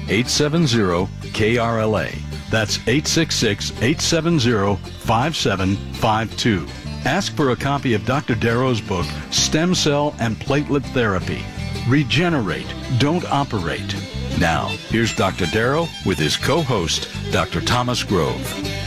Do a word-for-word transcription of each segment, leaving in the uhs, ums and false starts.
eight seven zero, K R L A. That's eight six six, eight seven zero, five seven five two. Ask for a copy of Doctor Darrow's book, Stem Cell and Platelet Therapy. Regenerate, don't operate. Now, here's Doctor Darrow with his co-host, Doctor Thomas Grove.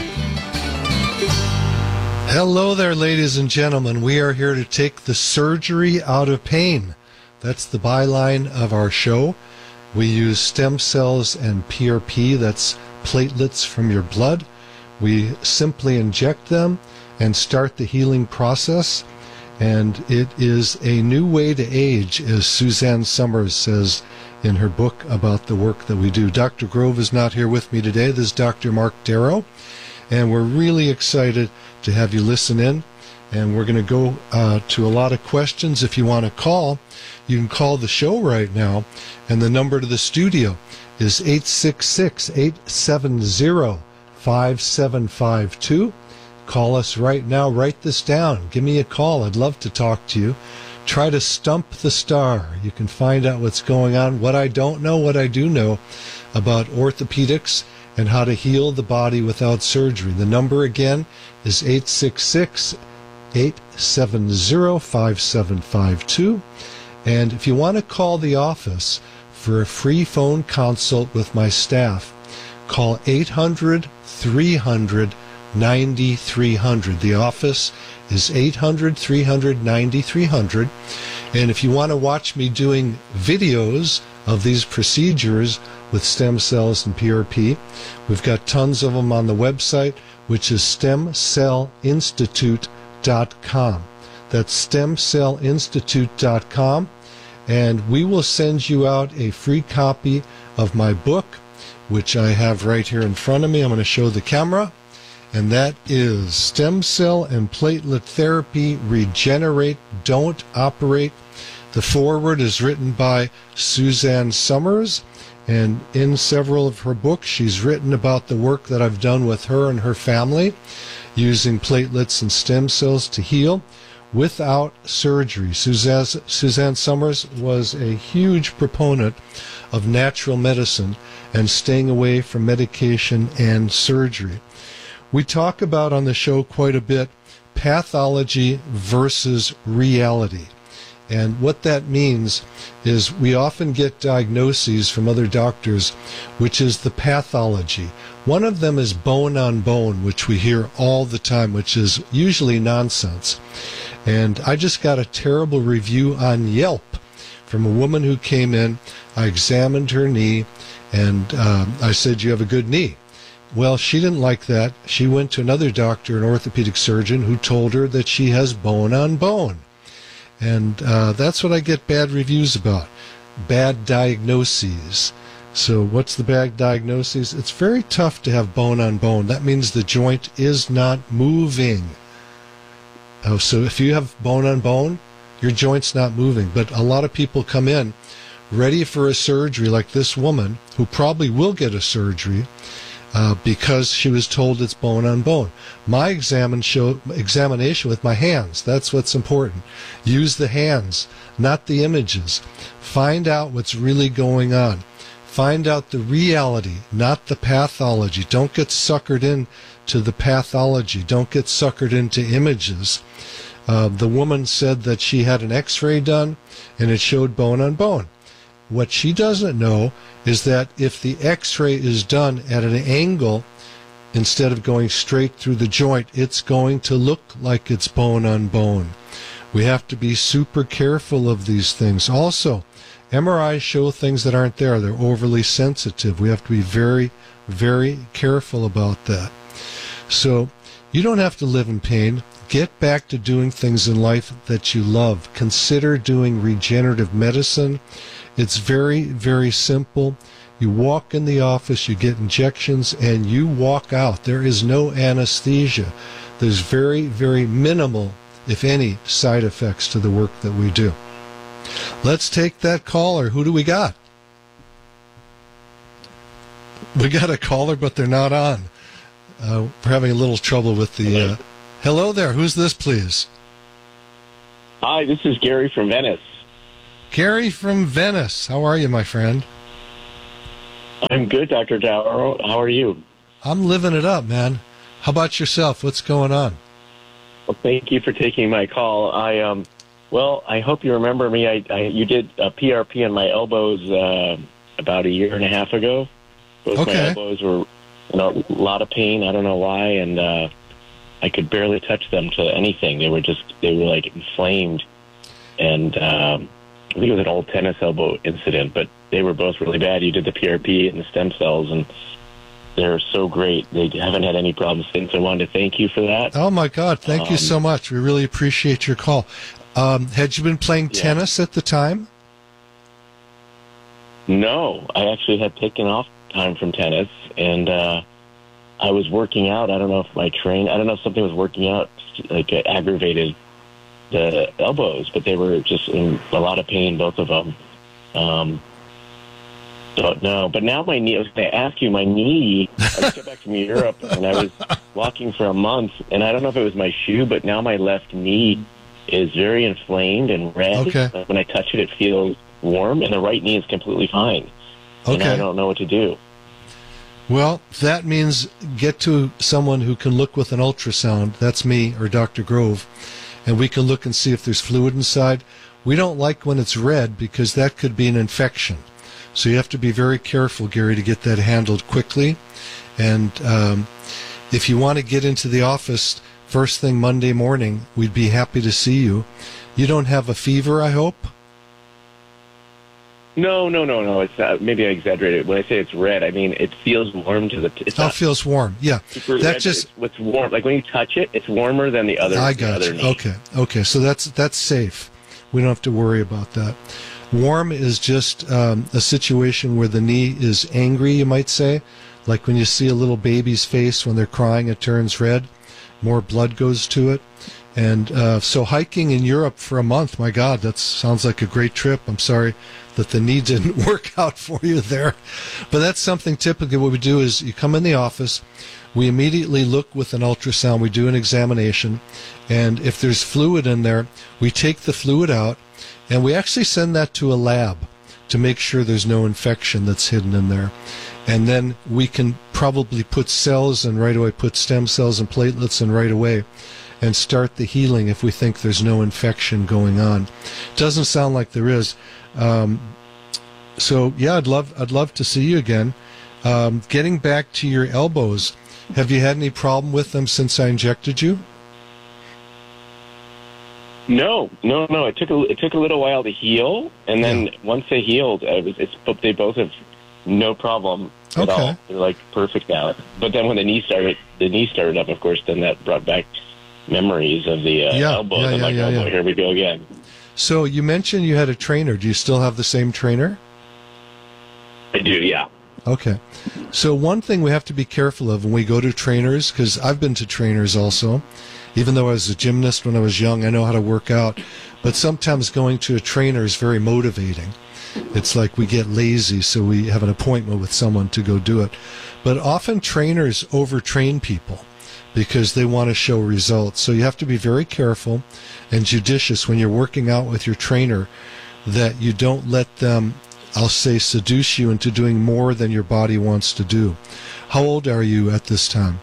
Hello there, ladies and gentlemen. We are here to take the surgery out of pain. That's the byline of our show. We use stem cells and P R P, that's platelets from your blood. We simply inject them and start the healing process. And it is a new way to age, as Suzanne Somers says in her book about the work that we do. Doctor Grove is not here with me today. This is Doctor Mark Darrow. And we're really excited to have you listen in. And we're going to go uh, to a lot of questions. If you want to call, you can call the show right now. And the number to the studio is eight six six, eight seven zero, five seven five two. Call us right now. Write this down. Give me a call. I'd love to talk to you. Try to stump the star. You can find out what's going on, what I don't know, what I do know about orthopedics and how to heal the body without surgery. The number again is eight six six, eight seven zero, five seven five two. And if you want to call the office for a free phone consult with my staff, call eight hundred, three hundred, ninety-three hundred. The office is eight hundred, three hundred, ninety-three hundred. And if you want to watch me doing videos of these procedures with stem cells and P R P, we've got tons of them on the website, which is stem cell institute dot com. That's stem cell institute dot com. And we will send you out a free copy of my book, which I have right here in front of me. I'm going to show the camera. And that is Stem Cell and Platelet Therapy, Regenerate, Don't Operate. The foreword is written by Suzanne Somers, and in several of her books, she's written about the work that I've done with her and her family, using platelets and stem cells to heal without surgery. Suzanne, Suzanne Somers was a huge proponent of natural medicine and staying away from medication and surgery. We talk about on the show quite a bit pathology versus reality. And what that means is we often get diagnoses from other doctors, which is the pathology. One of them is bone on bone, which we hear all the time, which is usually nonsense. And I just got a terrible review on Yelp from a woman who came in. I examined her knee, and um, I said, "You have a good knee." Well, she didn't like that. She went to another doctor, an orthopedic surgeon, who told her that she has bone on bone. And uh, that's what I get bad reviews about, bad diagnoses. So what's the bad diagnosis? It's very tough to have bone on bone. That means the joint is not moving. Oh, so if you have bone on bone, your joint's not moving. But a lot of people come in ready for a surgery, like this woman, who probably will get a surgery, Uh, because she was told it's bone on bone. My examine show, examination with my hands, that's what's important. Use the hands, not the images. Find out what's really going on. Find out the reality, not the pathology. Don't get suckered into the pathology. Don't get suckered into images. Uh, the woman said that she had an x-ray done and it showed bone on bone. What she doesn't know is that if the x-ray is done at an angle, instead of going straight through the joint, it's going to look like it's bone on bone. We have to be super careful of these things. Also, M R Is show things that aren't there. They're overly sensitive. We have to be very, very careful about that. So, you don't have to live in pain. Get back to doing things in life that you love. Consider doing regenerative medicine. It's very, very simple. You walk in the office, you get injections, and you walk out. There is no anesthesia. There's very, very minimal, if any, side effects to the work that we do. Let's take that caller. Who do we got? We got a caller, but they're not on. Uh, we're having a little trouble with the... Uh, hello there. Who's this, please? Hi, this is Gary from Venice. Gary from Venice. How are you, my friend? I'm good, Doctor Dower. How are you? I'm living it up, man. How about yourself? What's going on? Well, thank you for taking my call. I um, well, I hope you remember me. I, I you did a P R P on my elbows uh, about a year and a half ago. Both Okay. my elbows were in a lot of pain. I don't know why, and uh, I could barely touch them to anything. They were just they were like inflamed, and um, I think it was an old tennis elbow incident, but they were both really bad. You did the P R P and the stem cells, and they're so great. They haven't had any problems since. I wanted to thank you for that. Oh, my God. Thank Um, you so much. We really appreciate your call. Um, had you been playing Yeah. tennis at the time? No, I actually had taken off time from tennis, and uh, I was working out. I don't know if my train, I don't know if something was working out, like uh, aggravated the elbows, but they were just in a lot of pain, both of them. Um, so, no, but now my knee, I was going to ask you, my knee, I just got back from Europe, and I was walking for a month, and I don't know if it was my shoe, but now my left knee is very inflamed and red. Okay. When I touch it, it feels warm, and the right knee is completely fine. And I Okay. don't know what to do. Well, that means get to someone who can look with an ultrasound. That's me or Doctor Grove. And we can look and see if there's fluid inside. We don't like when it's red because that could be an infection. So you have to be very careful, Gary, to get that handled quickly. And um, if you want to get into the office first thing Monday morning, we'd be happy to see you. You don't have a fever, I hope? No, no, no, no. It's uh, maybe I exaggerated. When I say it's red, I mean it feels warm to the. It's Oh, not feels warm. Yeah. super That red, just but it's, it's warm. Like when you touch it, it's warmer than the other. I the got other you. knee. Okay, okay. So that's that's safe. We don't have to worry about that. Warm is just um, a situation where the knee is angry, you might say. Like when you see a little baby's face when they're crying, it turns red. More blood goes to it. And uh, so hiking in Europe for a month, my God, that sounds like a great trip. I'm sorry that the knee didn't work out for you there. But that's something typically what we do is you come in the office, we immediately look with an ultrasound, we do an examination, and if there's fluid in there, we take the fluid out, and we actually send that to a lab to make sure there's no infection that's hidden in there. And then we can probably put cells and right away put stem cells and platelets in right away and start the healing if we think there's no infection going on. Doesn't sound like there is. Um, so yeah, I'd love I'd love to see you again. Um, getting back to your elbows, have you had any problem with them since I injected you? No, no, no. It took a it took a little while to heal, and then Yeah. once they healed, it was, it's they both have no problem at Okay. all. They're like perfect now. But then when the knee started, the knee started up. Of course, then that brought back memories of the uh, Yeah, elbows. yeah, I'm yeah, like, yeah, oh, boy, yeah. here we go again. So you mentioned you had a trainer. Do you still have the same trainer? I do, yeah. Okay. So one thing we have to be careful of when we go to trainers, because I've been to trainers also, even though I was a gymnast when I was young, I know how to work out, but sometimes going to a trainer is very motivating. It's like we get lazy, so we have an appointment with someone to go do it. But often trainers overtrain people because they want to show results. So you have to be very careful and judicious when you're working out with your trainer that you don't let them, I'll say, seduce you into doing more than your body wants to do. How old are you at this time?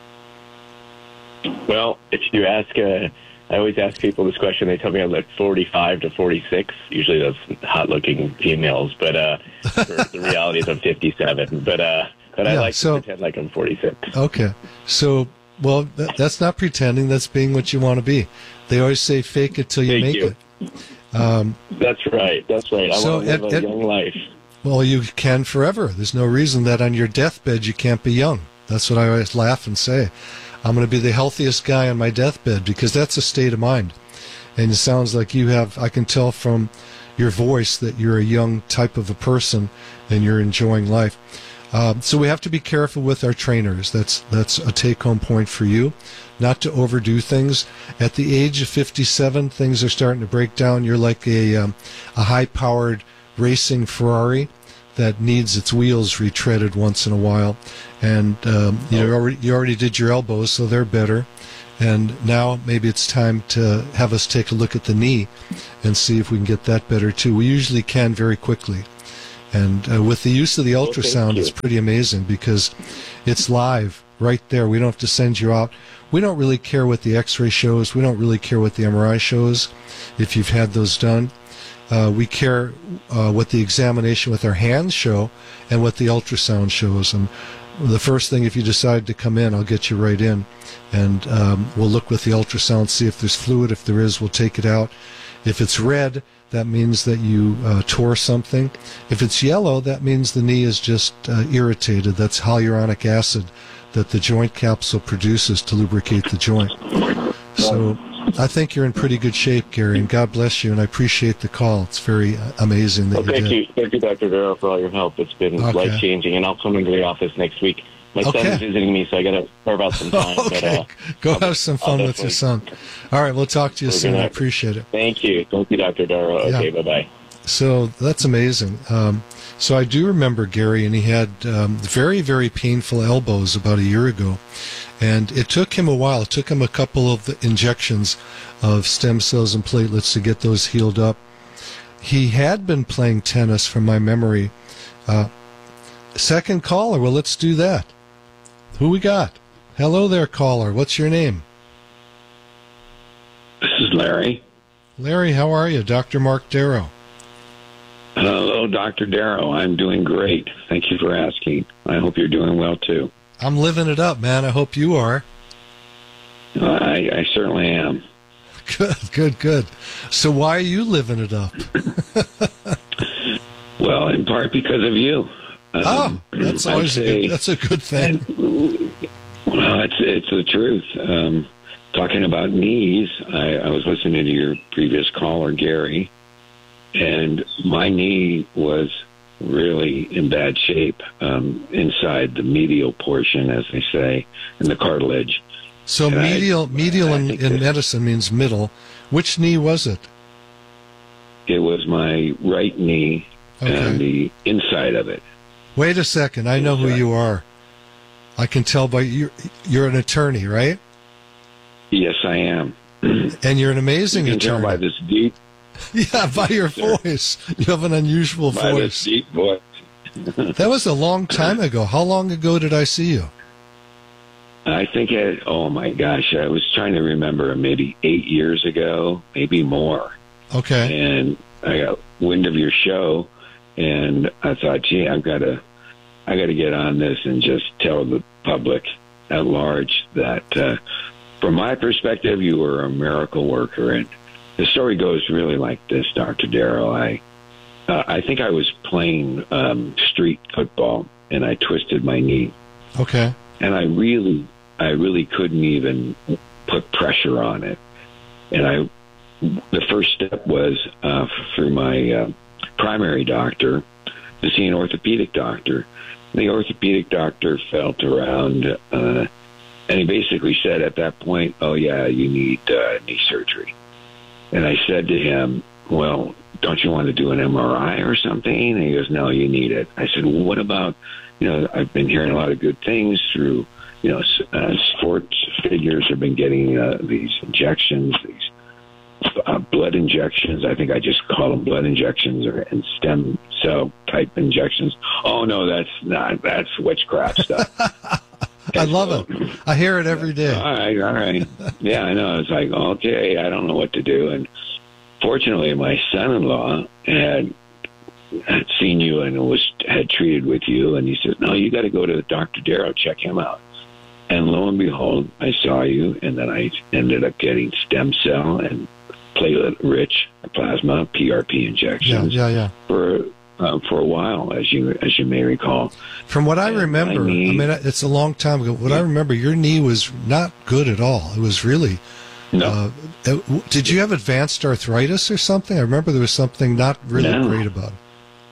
Well, if you ask, uh, I always ask people this question. They tell me I'm like forty-five to forty-six. Usually those hot-looking females, but uh, for the reality is I'm fifty-seven. But uh, but I Yeah, like so- to pretend like I'm forty-six. Okay. So, well, th- that's not pretending. That's being what you want to be. They always say fake it till you Thank make you. it. Um, That's right. That's right. I So want to live at- a at- young life. well, you can forever. There's no reason that on your deathbed you can't be young. That's what I always laugh and say. I'm going to be the healthiest guy on my deathbed because that's a state of mind. And it sounds like you have, I can tell from your voice that you're a young type of a person and you're enjoying life. Um, so we have to be careful with our trainers. That's that's a take-home point for you, not to overdo things. At the age of fifty-seven, things are starting to break down. You're like a um, a high-powered racing Ferrari that needs its wheels retreaded once in a while. And um, you know, already you already did your elbows, so they're better. And now maybe it's time to have us take a look at the knee and see if we can get that better too. We usually can very quickly. And uh, with the use of the Well, ultrasound, thank you. it's pretty amazing because it's live right there. We don't have to send you out. We don't really care what the X-ray shows. We don't really care what the M R I shows if you've had those done. Uh, we care uh, what the examination with our hands show and what the ultrasound shows. And the first thing, if you decide to come in, I'll get you right in. And um, we'll look with the ultrasound, see if there's fluid. If there is, we'll take it out. If it's red, that means that you uh, tore something. If it's yellow, that means the knee is just uh, irritated. That's hyaluronic acid that the joint capsule produces to lubricate the joint. So I think you're in pretty good shape, Gary, and God bless you, and I appreciate the call. It's very uh, amazing that Well, you thank did. you, thank you, Doctor Darrow, for all your help. It's been Okay. life changing, and I'll come into the office next week. My Okay. son's visiting me, so I got to carve out some time. But, Okay, uh, go I'll- have some fun I'll with your definitely- son. All right, we'll talk to you We're soon. I gonna- appreciate it. Thank you, thank you, Doctor Darrow. Okay, Yeah. bye bye. So that's amazing. Um, so I do remember Gary, and he had um, very, very painful elbows about a year ago. And it took him a while. It took him a couple of injections of stem cells and platelets to get those healed up. He had been playing tennis, from my memory. Uh, second caller, well, let's do that. Who we got? Hello there, caller. What's your name? This is Larry. Larry, how are you? Doctor Mark Darrow. Hello, Doctor Darrow. I'm doing great. Thank you for asking. I hope you're doing well, too. I'm living it up, man. I hope you are. I, I certainly am. Good, good, good. So why are you living it up? Well, in part because of you. Um, Oh, that's I'd always a say- good, that's a good thing. Well, it's, it's the truth. Um, talking about knees, I, I was listening to your previous caller, Gary, and my knee was really in bad shape um, inside the medial portion, as they say, in the cartilage. So And I- medial, medial I in, think in that- medicine means middle. Which knee was it? It was my right knee Okay. and the inside of it. Wait a second. I know who Inside. you are. I can tell by you. You're an attorney, right? Yes, I am. And you're an amazing You can tell attorney. by this deep, Yeah, by your Sir. voice. You have an unusual by this voice. deep voice. That was a long time ago. How long ago did I see you? I think it, oh my gosh, I was trying to remember maybe eight years ago, maybe more. Okay. And I got wind of your show, and I thought, gee, I've got to, I got to get on this and just tell the public at large that, uh, from my perspective, you were a miracle worker. And the story goes really like this, Doctor Darrow. I, uh, I think I was playing um, street football, and I twisted my knee. Okay. And I really, I really couldn't even put pressure on it. And I, the first step was uh, through my uh, primary doctor to see an orthopedic doctor. The orthopedic doctor felt around, uh, and he basically said at that point, "Oh yeah, you need uh, knee surgery." And I said to him, "Well, don't you want to do an M R I or something?" And he goes, "No, you need it." I said, "Well, what about?" You know, I've been hearing a lot of good things through, you know, uh, sports figures have been getting uh, these injections, these uh, blood injections. I think I just call them blood injections or and stem cell type injections. Oh, no, that's not, that's witchcraft stuff. I love it. I hear it every day. All right, all right. Yeah, I know. It's like, okay, I don't know what to do. And fortunately, my son-in-law had had seen you and was had treated with you, and he said, "No, you got to go to Doctor Darrow, check him out." And lo and behold, I saw you, and then I ended up getting stem cell and platelet-rich plasma (P R P) Yeah, injections yeah, yeah. for uh, for a while, as you as you may recall. From what I And remember, my knee- I mean, it's a long time ago. What I remember, your knee was not good at all. It was really. No, Uh, uh, w- did you have advanced arthritis or something? I remember there was something not really No. great about it.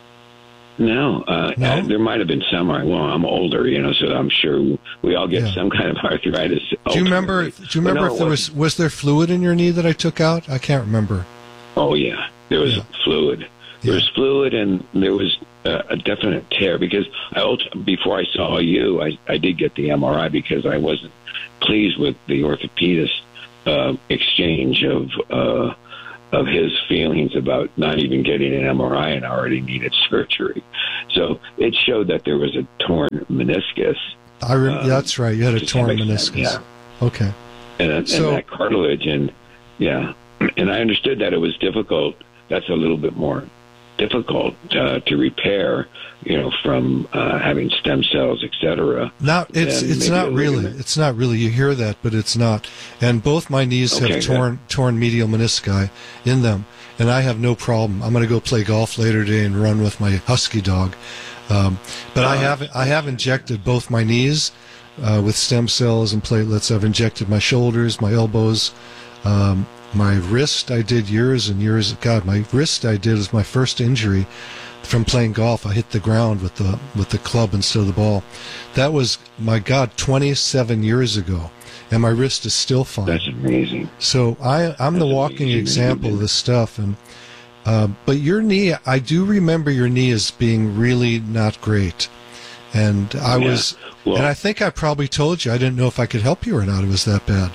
no, uh, No? uh, there might have been some. Well, I'm older, you know, so I'm sure we all get Yeah. some kind of arthritis. Do you remember? ultimately. Do you remember But no, if there it was was there fluid in your knee that I took out? I can't remember. Oh yeah, there was Yeah. fluid. There Yeah. was fluid, and there was uh, a definite tear. Because I ult- before I saw you, I, I did get the M R I because I wasn't pleased with the orthopedist uh, exchange of uh, of his feelings about not even getting an M R I and already needed surgery. So it showed that there was a torn meniscus. I re- um, that's right. You had a to some torn extent, meniscus. yeah. Okay. And, and So- that cartilage, and yeah, and I understood that it was difficult. That's a little bit more difficult uh, to repair, you know, from uh, having stem cells, et cetera. Not it's than it's maybe not a really ligament. it's not really. You hear that, but it's not. And both my knees Okay, have torn torn medial menisci in them, and I have no problem. I'm going to go play golf later today and run with my husky dog. Um, but I Oh, have I have injected both my knees uh, with stem cells and platelets. I've injected my shoulders, my elbows, um, my wrist. I did years and years. God, my wrist I did was my first injury from playing golf. I hit the ground with the with the club instead of the ball. That was, my God, twenty-seven years ago, and my wrist is still fine. That's amazing. So I, I'm the That's walking amazing. example of this stuff. And uh, but your knee, I do remember your knee as being really not great. And I Yeah. was, Well- and I think I probably told you I didn't know if I could help you or not. It was that bad.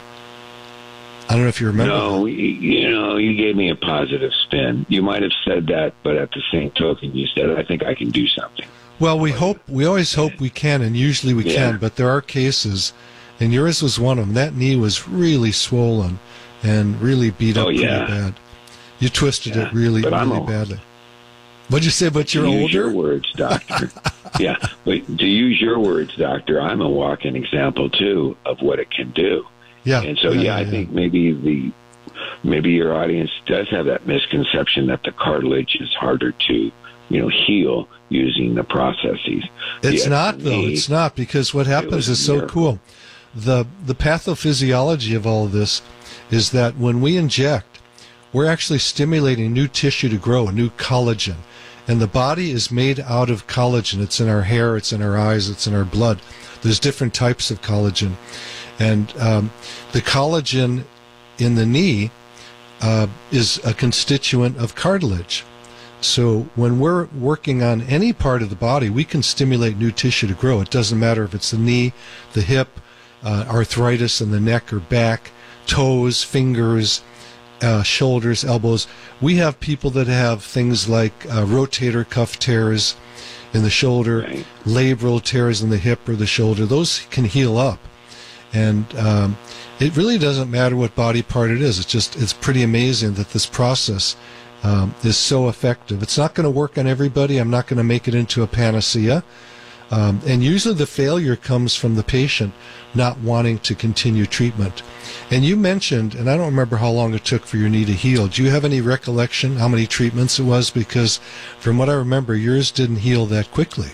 I don't know if you remember. No, you, you know, you gave me a positive spin. You might have said that, but at the same token, you said, I think I can do something. Well, we hope, we always hope we can, and usually we Yeah. can, but there are cases, and yours was one of them. That knee was really swollen and really beat up Oh, yeah. pretty bad. You twisted Yeah, it really, but I'm really a- badly. What'd you say, but you're to use older? your words, doctor. Yeah, but to use your words, doctor, I'm a walking example, too, of what it can do. Yeah. And so, yeah, I think maybe the maybe your audience does have that misconception that the cartilage is harder to, you know, heal using the processes. It's Yet not, for though. me, It's not, because what happens was is so miracle. cool. The the pathophysiology of all of this is that when we inject, we're actually stimulating new tissue to grow, a new collagen. And the body is made out of collagen. It's in our hair, it's in our eyes, it's in our blood. There's different types of collagen. And um, the collagen in the knee uh, is a constituent of cartilage. So when we're working on any part of the body, we can stimulate new tissue to grow. It doesn't matter if it's the knee, the hip, uh, arthritis in the neck or back, toes, fingers, uh, shoulders, elbows. We have people that have things like uh, rotator cuff tears in the shoulder, Right. labral tears in the hip or the shoulder. Those can heal up. And um, it really doesn't matter what body part it is. It's just, it's pretty amazing that this process um, is so effective. It's not going to work on everybody. I'm not going to make it into a panacea. Um, and usually the failure comes from the patient not wanting to continue treatment. And you mentioned, and I don't remember how long it took for your knee to heal. Do you have any recollection how many treatments it was? Because from what I remember, yours didn't heal that quickly.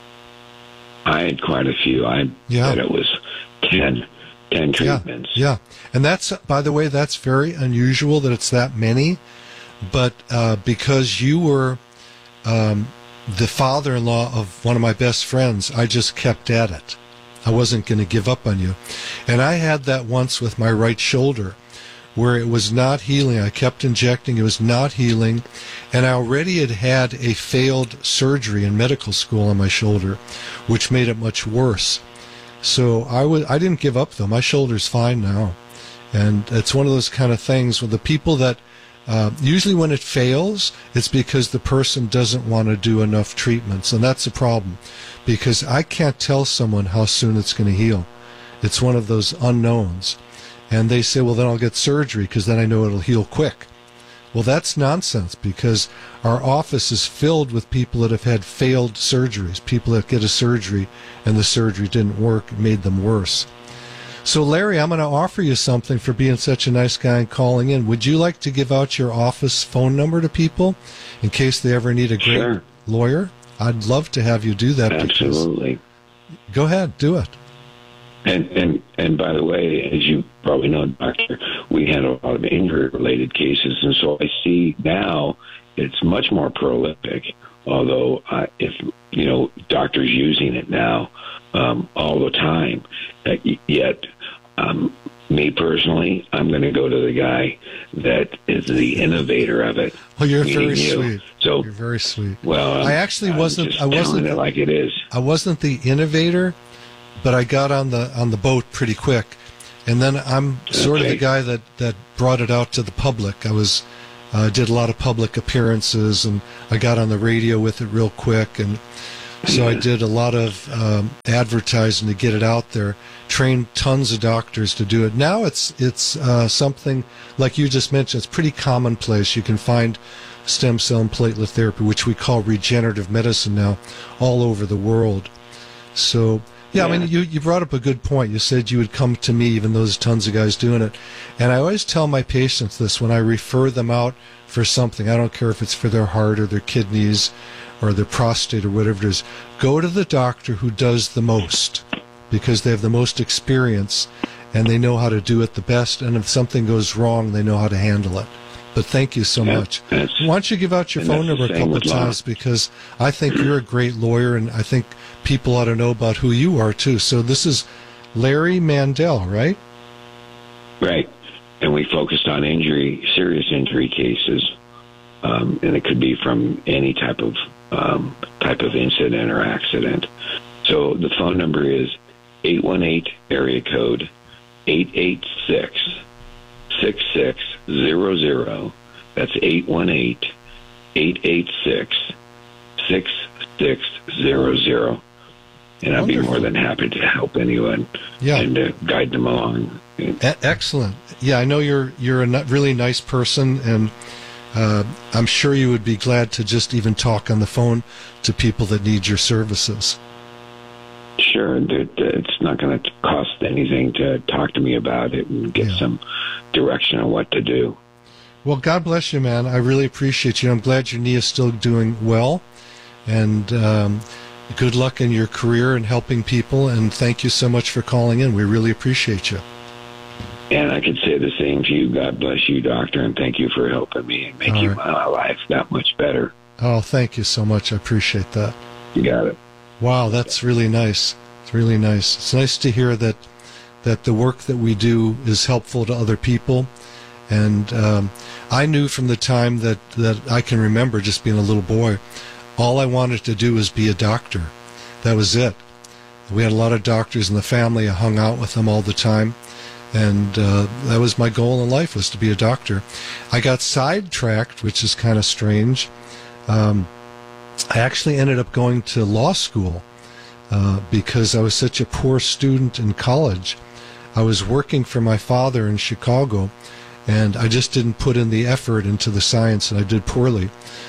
I had quite a few. I Yeah. said it was ten, ten treatments. Yeah, yeah. And that's, by the way, that's very unusual that it's that many. But uh, because you were um, the father-in-law of one of my best friends, I just kept at it. I wasn't going to give up on you. And I had that once with my right shoulder where it was not healing. I kept injecting. It was not healing. And I already had had a failed surgery in medical school on my shoulder, which made it much worse. So I w- I didn't give up, though. My shoulder's fine now. And it's one of those kind of things where the people that, uh, usually when it fails, it's because the person doesn't want to do enough treatments. And that's a problem, because I can't tell someone how soon it's going to heal. It's one of those unknowns. And they say, well, then I'll get surgery because then I know it'll heal quick. Well, that's nonsense, because our office is filled with people that have had failed surgeries, people that get a surgery and the surgery didn't work, it made them worse. So, Larry, I'm going to offer you something for being such a nice guy and calling in. Would you like to give out your office phone number to people in case they ever need a great Sure. lawyer? I'd love to have you do that. Absolutely. Because, go ahead, do it. And, and and by the way, as you probably know, Doctor, we had a lot of injury-related cases, and so I see now it's much more prolific. Although, uh, if you know, doctors using it now um, all the time, uh, yet um, me personally, I'm going to go to the guy that is the innovator of it. Well, you're meaning very you. sweet. So, You're very sweet. well, I'm, I actually I'm wasn't. just I wasn't. telling it like it is. I wasn't the innovator, but I got on the on the boat pretty quick, and then I'm sort of Okay. the guy that, that brought it out to the public. I was uh, did a lot of public appearances, and I got on the radio with it real quick, and so I did a lot of um, advertising to get it out there. Trained tons of doctors to do it. Now it's it's uh, something like you just mentioned. It's pretty commonplace. You can find stem cell and platelet therapy, which we call regenerative medicine now, all over the world. So yeah, yeah. I mean, you you brought up a good point. You said you would come to me, even though there's tons of guys doing it. And I always tell my patients this when I refer them out for something. I don't care if it's for their heart or their kidneys or their prostate or whatever it is. Go to the doctor who does the most, because they have the most experience and they know how to do it the best. And if something goes wrong, they know how to handle it. But thank you so yeah, much. Why don't you give out your phone number a couple of times, because I think you're a great lawyer, and I think people ought to know about who you are too. So this is Larry Mandel, right? Right. And we focused on injury, serious injury cases, um, and it could be from any type of um, type of incident or accident. So the phone number is eight one eight area code eight eight six six six zero zero. That's eight one eight eight eight six six six zero zero. And I'd Wonderful. be more than happy to help anyone yeah. and uh, guide them along. E- excellent. Yeah, I know you're you're a really nice person, and uh, I'm sure you would be glad to just even talk on the phone to people that need your services. Sure. It's not going to cost anything to talk to me about it and get yeah. some direction on what to do. Well, God bless you, man. I really appreciate you. I'm glad your knee is still doing well, and um, good luck in your career and helping people, and thank you so much for calling in. We really appreciate you. And I could say the same to you. God bless you, doctor, and thank you for helping me and making right. my life that much better. Oh, thank you so much. I appreciate that. You got it. Wow, that's really nice. It's really nice. It's nice to hear that that the work that we do is helpful to other people. And um, I knew from the time that, that I can remember, just being a little boy, all I wanted to do was be a doctor. That was it. We had a lot of doctors in the family. I hung out with them all the time. And uh, that was my goal in life, was to be a doctor. I got sidetracked, which is kind of strange. Um, I actually ended up going to law school uh, because I was such a poor student in college. I was working for my father in Chicago, and I just didn't put in the effort into the science, and I did poorly.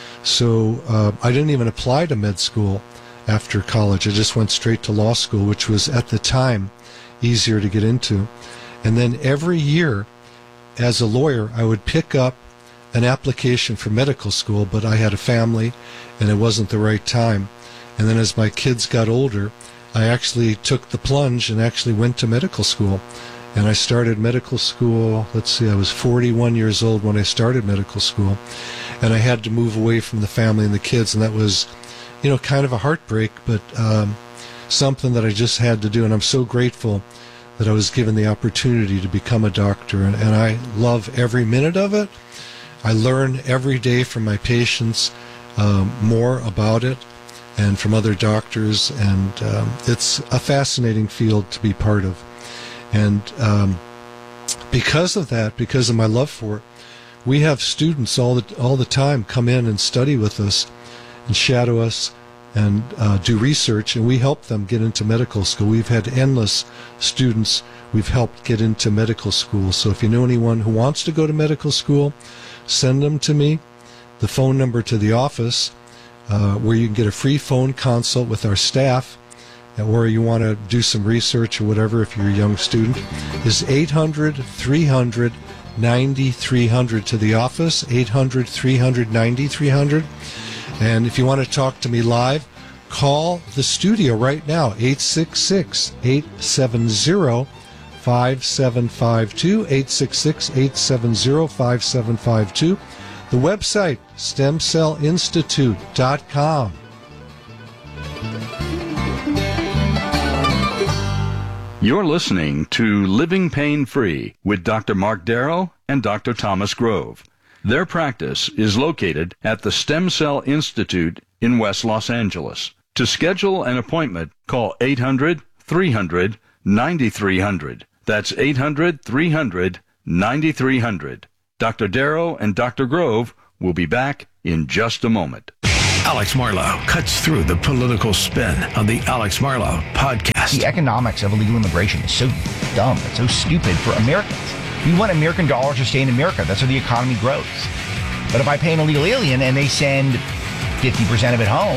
So uh, I didn't even apply to med school after college. I just went straight to law school, which was, at the time, easier to get into. And then every year, as a lawyer, I would pick up an application for medical school, but I had a family, and it wasn't the right time. And then as my kids got older, I actually took the plunge and actually went to medical school. And I started medical school, let's see, I was forty-one years old when I started medical school. And I had to move away from the family and the kids, and that was, you know, kind of a heartbreak, but um, something that I just had to do. And I'm so grateful that I was given the opportunity to become a doctor, and, and I love every minute of it. I learn every day from my patients um, more about it, and from other doctors, and um, it's a fascinating field to be part of. And um, because of that, because of my love for it, we have students all the all the time come in and study with us and shadow us and uh, do research, and we help them get into medical school. We've had endless students we've helped get into medical school. So if you know anyone who wants to go to medical school, send them to me. The phone number to the office, uh, where you can get a free phone consult with our staff, or you want to do some research or whatever if you're a young student, is eight hundred, three hundred, ninety-three hundred to the office, eight hundred, three hundred, ninety-three hundred. And if you want to talk to me live, call the studio right now, eight six six, eight seven zero, five seven five two, eight six six, eight seven zero, five seven five two. The website, stem cell institute dot com. You're listening to Living Pain Free with Doctor Mark Darrow and Doctor Thomas Grove. Their practice is located at the Stem Cell Institute in West Los Angeles. To schedule an appointment, call eight hundred, three hundred, ninety-three hundred. That's eight hundred, three hundred, ninety-three hundred. Doctor Darrow and Doctor Grove will be back in just a moment. Alex Marlow cuts through the political spin on the Alex Marlow podcast. The economics of illegal immigration is so dumb. It's so stupid for Americans. We want American dollars to stay in America. That's how the economy grows. But if I pay an illegal alien and they send fifty percent of it home,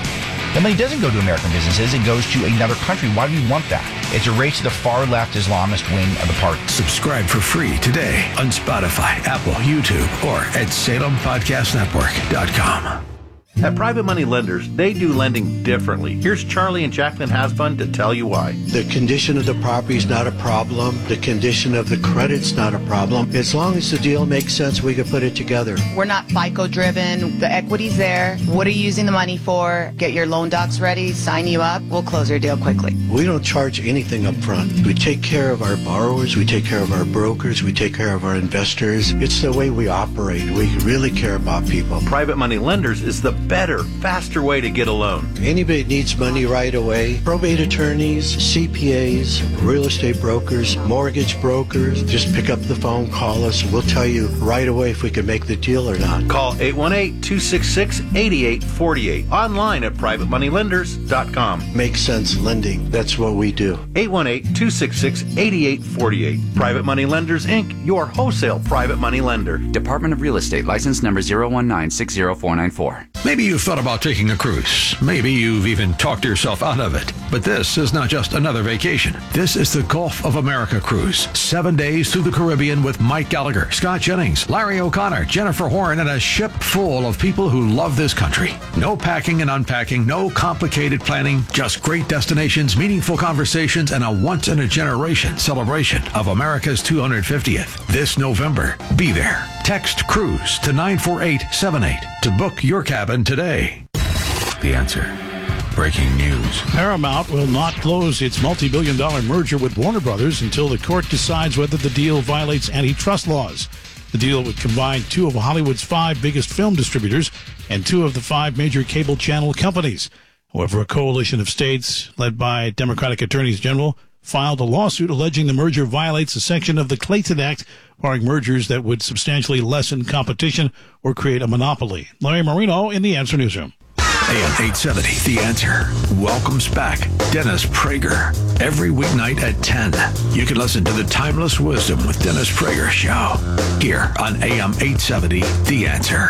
the money doesn't go to American businesses. It goes to another country. Why do we want that? It's a race to the far-left Islamist wing of the party. Subscribe for free today on Spotify, Apple, YouTube, or at Salem Podcast Network dot com. At Private Money Lenders, they do lending differently. Here's Charlie and Jacqueline Hasbun to tell you why. The condition of the property is not a problem. The condition of the credit's not a problem. As long as the deal makes sense, we can put it together. We're not FICO driven. The equity's there. What are you using the money for? Get your loan docs ready, sign you up. We'll close your deal quickly. We don't charge anything up front. We take care of our borrowers. We take care of our brokers. We take care of our investors. It's the way we operate. We really care about people. Private Money Lenders is the better, faster way to get a loan. Anybody needs money right away. Probate attorneys, C P As, real estate brokers, mortgage brokers. Just pick up the phone, call us. We'll tell you right away if we can make the deal or not. Call eight one eight, two six six, eight eight four eight. Online at private money lenders dot com. Make sense lending. That's what we do. eight one eight, two six six, eight eight four eight. Private Money Lenders, Incorporated, your wholesale private money lender. Department of Real Estate, license number zero one nine six zero four nine four. Maybe you've thought about taking a cruise. Maybe you've even talked yourself out of it. But this is not just another vacation. This is the Gulf of America cruise. Seven days through the Caribbean with Mike Gallagher, Scott Jennings, Larry O'Connor, Jennifer Horn, and a ship full of people who love this country. No packing and unpacking, no complicated planning, just great destinations, meaningful conversations, and a once-in-a-generation celebration of America's two hundred fiftieth. This November, be there. Text CRUISE to nine four eight seven eight to book your cabin today. The Answer. Breaking news. Paramount will not close its multi-billion dollar merger with Warner Brothers until the court decides whether the deal violates antitrust laws. The deal would combine two of Hollywood's five biggest film distributors and two of the five major cable channel companies. However, a coalition of states led by Democratic attorneys general filed a lawsuit alleging the merger violates a section of the Clayton Act, barring mergers that would substantially lessen competition or create a monopoly. Larry Marino in the Answer Newsroom. A M eight seventy, The Answer, welcomes back Dennis Prager every weeknight at ten. You can listen to the Timeless Wisdom with Dennis Prager show here on A M eight seventy, The Answer.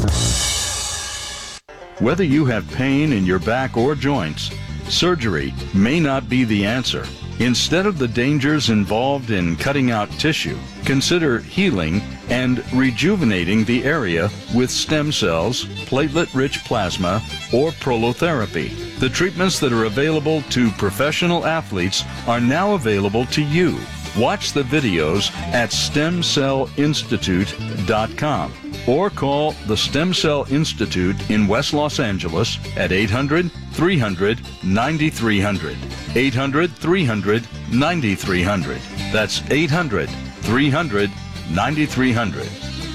Whether you have pain in your back or joints, surgery may not be the answer. Instead of the dangers involved in cutting out tissue, consider healing and rejuvenating the area with stem cells, platelet-rich plasma, or prolotherapy. The treatments that are available to professional athletes are now available to you. Watch the videos at stem cell institute dot com or call the Stem Cell Institute in West Los Angeles at eight hundred, three hundred, ninety-three hundred. eight hundred, three hundred, ninety-three hundred. That's eight hundred, three hundred, ninety-three hundred.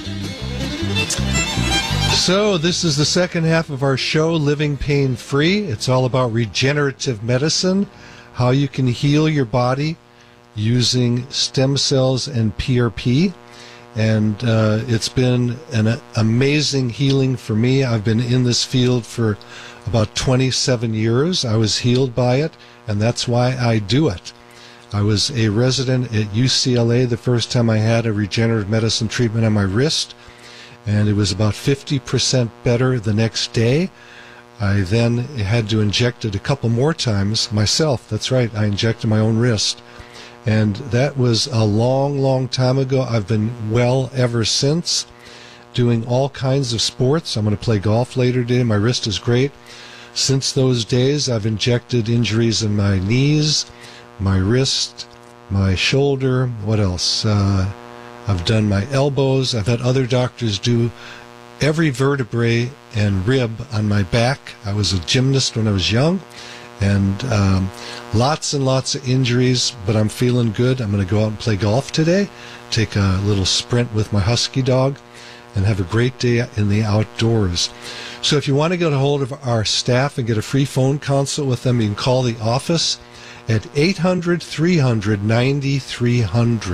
So this is the second half of our show, Living Pain Free. It's all about regenerative medicine, how you can heal your body using stem cells and P R P. And uh, it's been an uh, amazing healing for me. I've been in this field for about twenty-seven years. I was healed by it, and that's why I do it. I was a resident at U C L A the first time I had a regenerative medicine treatment on my wrist, and it was about fifty percent better the next day. I then had to inject it a couple more times myself. That's right, I injected my own wrist. And that was a long, long time ago. I've been well ever since, doing all kinds of sports. I'm going to play golf later today. My wrist is great. Since those days, I've injected injuries in my knees, my wrist, my shoulder. What else? Uh, I've done my elbows. I've had other doctors do every vertebrae and rib on my back. I was a gymnast when I was young. And um, lots and lots of injuries, but I'm feeling good. I'm going to go out and play golf today, take a little sprint with my husky dog, and have a great day in the outdoors. So if you want to get a hold of our staff and get a free phone consult with them, you can call the office at eight hundred, three hundred, ninety-three hundred.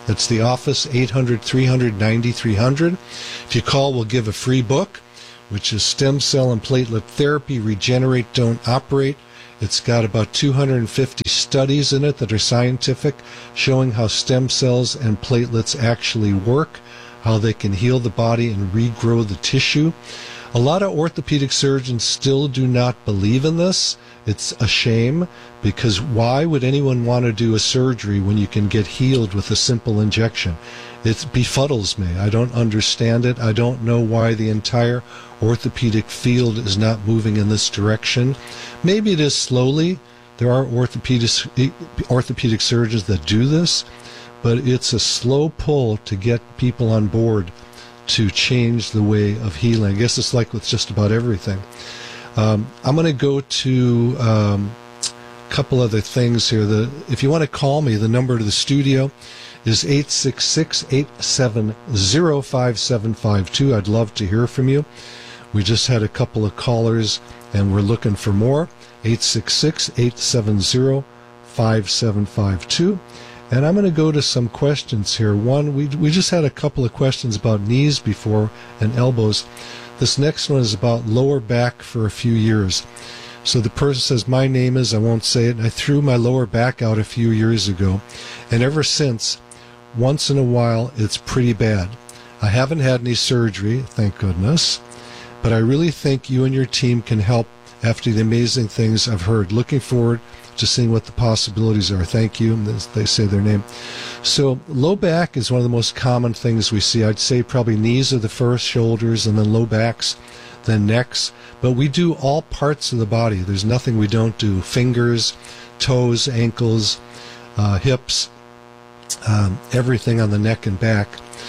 That's the office, eight hundred, three hundred, ninety-three hundred. If you call, we'll give a free book, which is Stem Cell and Platelet Therapy, Regenerate, Don't Operate. It's got about two hundred fifty studies in it that are scientific, showing how stem cells and platelets actually work, how they can heal the body and regrow the tissue. A lot of orthopedic surgeons still do not believe in this. It's a shame, because why would anyone want to do a surgery when you can get healed with a simple injection? It befuddles me. I don't understand it. I don't know why the entire orthopedic field is not moving in this direction. Maybe it is slowly. There are orthopedic, orthopedic surgeons that do this, but it's a slow pull to get people on board to change the way of healing. I guess it's like with just about everything. Um, I'm going to go to um, a couple other things here. The, if you want to call me, the number to the studio is eight six six, eight seven zero, five seven five two. I'd love to hear from you. We just had a couple of callers, and we're looking for more. eight six six, eight seven zero, five seven five two. And I'm going to go to some questions here. One, we we just had a couple of questions about knees before and elbows. This next one is about lower back for a few years. So the person says, my name is, I won't say it, and I threw my lower back out a few years ago. And ever since, once in a while, it's pretty bad. I haven't had any surgery, thank goodness. But I really think you and your team can help after the amazing things I've heard. Looking forward to seeing what the possibilities are. Thank you. And they say their name. So low back is one of the most common things we see. I'd say probably knees are the first, shoulders, and then low backs, then necks. But we do all parts of the body. There's nothing we don't do. Fingers, toes, ankles, uh, hips, um, everything on the neck and back.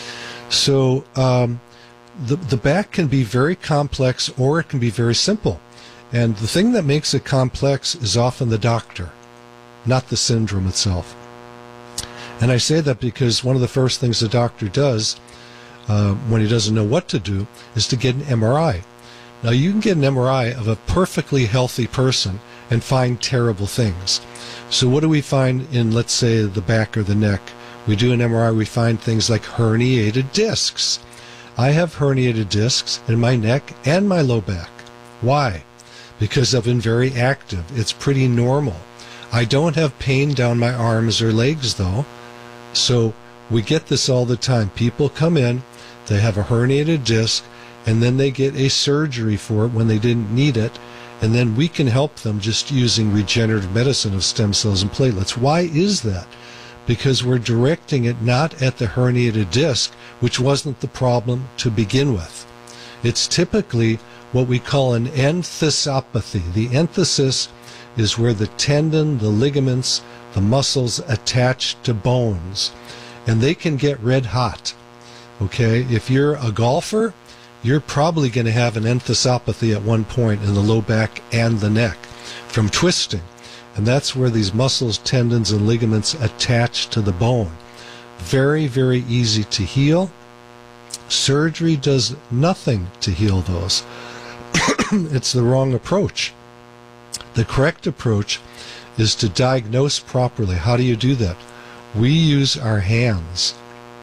So um, the, the back can be very complex, or it can be very simple. And the thing that makes it complex is often the doctor, not the syndrome itself. And I say that because one of the first things the doctor does uh, when he doesn't know what to do is to get an M R I. Now, you can get an M R I of a perfectly healthy person and find terrible things. So what do we find in, let's say, the back or the neck? We do an M R I, we find things like herniated discs. I have herniated discs in my neck and my low back. Why? Because I've been very active. It's pretty normal. I don't have pain down my arms or legs, though. So we get this all the time. People come in, they have a herniated disc, and then they get a surgery for it when they didn't need it, and then we can help them just using regenerative medicine of stem cells and platelets. Why is that? Because we're directing it not at the herniated disc, which wasn't the problem to begin with. It's typically what we call an enthesopathy. The enthesis is where the tendon, the ligaments, the muscles attach to bones, and they can get red hot. Okay, if you're a golfer, you're probably going to have an enthesopathy at one point in the low back and the neck from twisting, and that's where these muscles, tendons, and ligaments attach to the bone. Very, very easy to heal. Surgery does nothing to heal those. It's the wrong approach. The correct approach is to diagnose properly. How do you do that? We use our hands.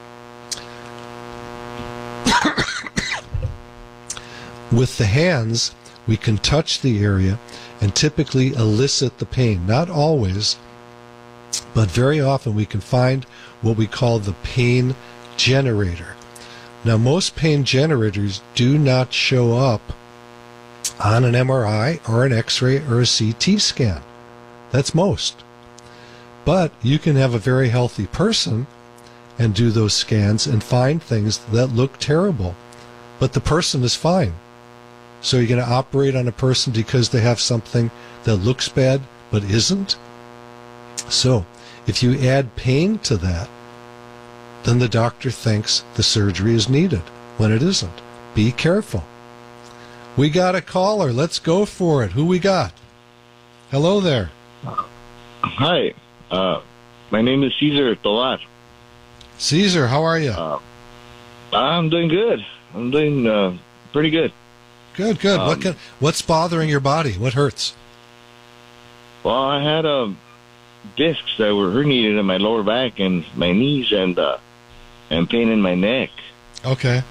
With the hands, we can touch the area and typically elicit the pain. Not always, but very often we can find what we call the pain generator. Now, most pain generators do not show up on an M R I or an X-ray or a C T scan. That's most. But you can have a very healthy person and do those scans and find things that look terrible, but the person is fine. So you're going to operate on a person because they have something that looks bad but isn't? So if you add pain to that, then the doctor thinks the surgery is needed when it isn't. Be careful. We got a caller. Let's go for it. Who we got? Hello there. Hi. Uh, my name is Cesar Tolar. Cesar, how are you? Uh, I'm doing good. I'm doing uh, pretty good. Good, good. Um, what can, what's bothering your body? What hurts? Well, I had a discs that were herniated in my lower back and my knees, and uh, and pain in my neck. Okay.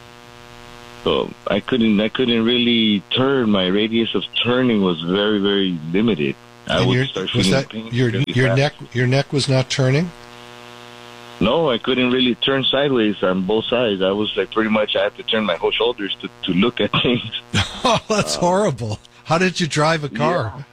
So I couldn't I couldn't really turn. My radius of turning was very, very limited. I And would your, start was feeling that pain your really your fast. neck your neck was not turning? No, I couldn't really turn sideways on both sides. I was like pretty much I had to turn my whole shoulders to, to look at things. Oh, that's horrible. How did you drive a car?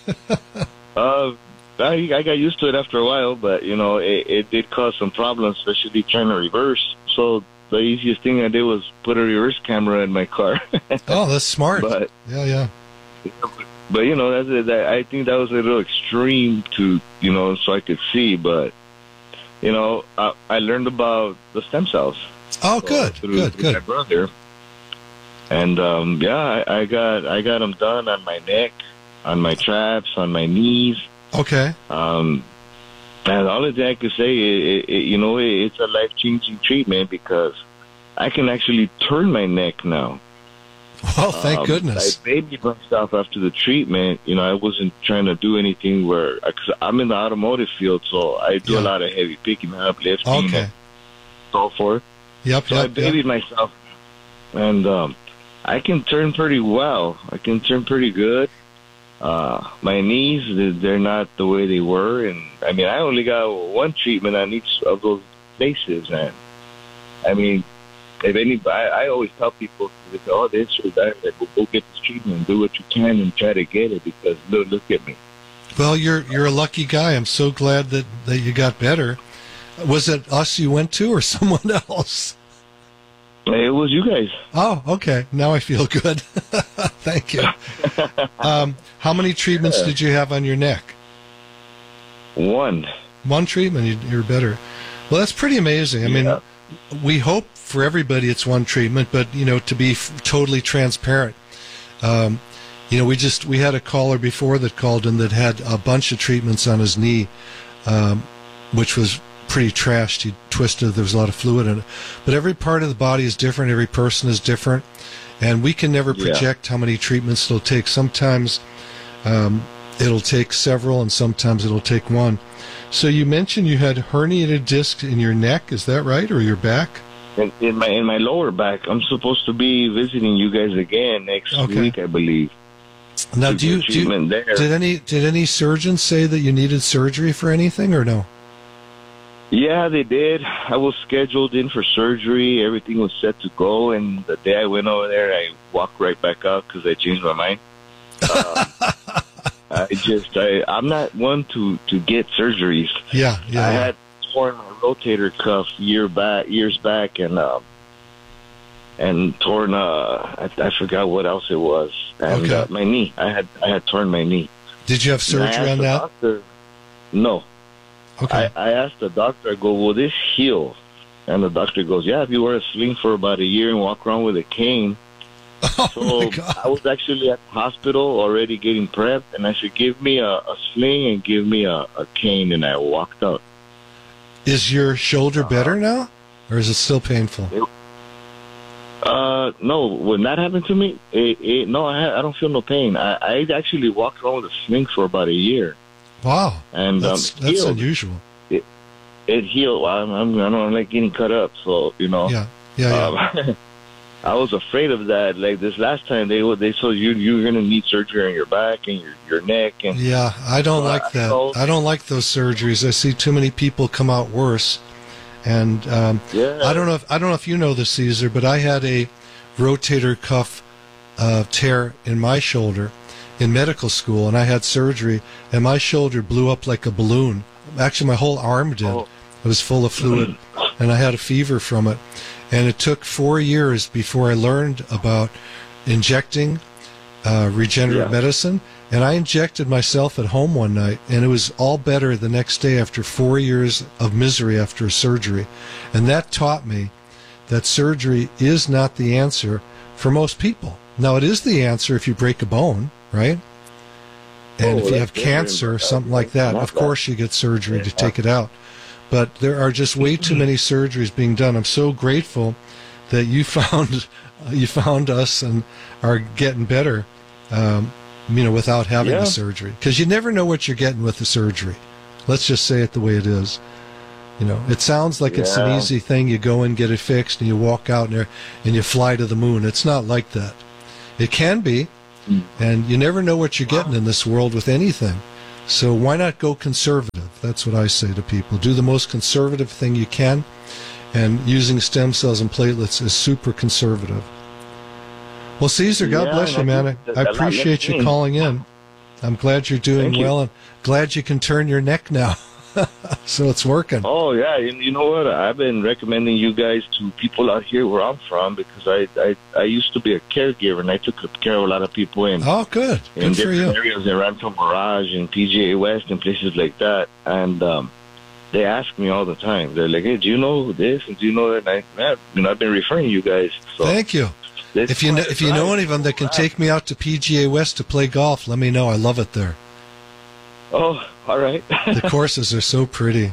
Uh, I, I got used to it after a while, but you know it, it did cause some problems, especially trying to reverse. So the easiest thing I did was put a reverse camera in my car. Oh, that's smart. But yeah, yeah. but you know that's that. I think that was a little extreme to you know so I could see, but you know I, I learned about the stem cells. Oh, good, through, good, through good. my brother, and um, yeah, I, I got I got them done on my neck, on my traps, on my knees. Okay. Um, and the only thing I could say, is, it, it, you know, it, it's a life-changing treatment because I can actually turn my neck now. Well, thank um, goodness. I babied myself after the treatment. You know, I wasn't trying to do anything where, because I'm in the automotive field, so I do Yeah. a lot of heavy picking up, lifting, Okay. and so forth. Yep, So I yep, babied yep. myself, and um, I can turn pretty well. I can turn pretty good. Uh, my knees, they're not the way they were. And, I mean, I only got one treatment on each of those places. And, I mean, if anybody, I, I always tell people, they say, oh, this or that, like, well, go get this treatment and do what you can and try to get it because, look, look at me. Well, you're you're a lucky guy. I'm so glad that, that you got better. Was it us you went to or someone else? It was you guys. Oh, okay. Now I feel good. Thank you. Um, how many treatments did you have on your neck? One. One treatment, you- you're better. Well, that's pretty amazing. I mean, we hope for everybody it's one treatment, but, you know, to be f- totally transparent, um, you know, we just, we had a caller before that called in that had a bunch of treatments on his knee, um, which was pretty trashed. He twisted, there was a lot of fluid in it. But every part of the body is different, every person is different, and we can never Yeah. project how many treatments it'll take. Sometimes um, it'll take several, and sometimes it'll take one. So you mentioned you had herniated discs in your neck, is that right, or your back? In, in my in my lower back, I'm supposed to be visiting you guys again next Okay. week, I believe. Now, To do you, get do you treatment there. did any did any surgeons say that you needed surgery for anything, or no? Yeah, they did. I was scheduled in for surgery. Everything was set to go, and the day I went over there, I walked right back out because I changed my mind. Um, I just, I, I'm not one to, to get surgeries. Yeah, yeah. I yeah. had torn my rotator cuff year back, years back, and um, and torn. Uh, I, I forgot what else it was. And Okay. uh, my knee. I had I had torn my knee. Did you have And I surgery asked on the that? doctor- no. Okay. I, I asked the doctor, I go, will this heal? And the doctor goes, yeah, if you wear a sling for about a year and walk around with a cane. Oh, So my God. I was actually at the hospital already getting prepped, and I said, give me a, a sling and give me a, a cane, and I walked out. Is your shoulder better now, or is it still painful? Uh, no, when that happened to me, it, it, no, I, had, I don't feel no pain. I, I actually walked around with a sling for about a year. Wow, And that's um, that's healed. unusual. It, it healed. I'm, I'm, I don't like getting cut up, so, you know. Yeah, yeah, yeah. Um, I was afraid of that. Like this last time, they they told you you're going to need surgery on your back and your your neck. And Yeah, I don't So, like I- that. so- I don't like those surgeries. I see too many people come out worse. And um, Yeah. I don't know if I don't know if you know this, Caesar, but I had a rotator cuff uh, tear in my shoulder in medical school, and I had surgery, and my shoulder blew up like a balloon. Actually, my whole arm did. Oh. It was full of fluid, and I had a fever from it. And it took four years before I learned about injecting uh, regenerative Yeah. medicine. And I injected myself at home one night, and it was all better the next day after four years of misery after a surgery. And that taught me that surgery is not the answer for most people. Now, it is the answer if you break a bone, right? And Oh, if you that's have very cancer or important. something like that, Not of that. course you get surgery to take it out. But there are just way too many surgeries being done. I'm so grateful that you found you found us and are getting better, um, you know, without having Yeah. the surgery. Because you never know what you're getting with the surgery. Let's just say it the way it is. You know, it sounds like it's an Yeah. easy thing. You go and get it fixed, and you walk out there and you fly to the moon. It's not like that. It can be, and you never know what you're getting in this world with anything. So why not go conservative? That's what I say to people. Do the most conservative thing you can, and using stem cells and platelets is super conservative. Well, Caesar, God Yeah, bless you, I man. I, think that- I that appreciate makes you sense. calling in. I'm glad you're doing Thank you. well, and glad you can turn your neck now. So it's working. Oh yeah, you, you know what? I've been recommending you guys to people out here where I'm from because I I, I used to be a caregiver and I took care of a lot of people in Oh, good. in Good for different you. areas in Rancho Mirage and P G A West and places like that. And um, they ask me all the time. They're like, "Hey, do you know this? And do you know that?" And I, man, you know, I've been referring you guys. So Thank you. it's If you know, quite if you know nice. any of them that can take me out to P G A West to play golf, let me know. I love it there. Oh, all right. The courses are so pretty.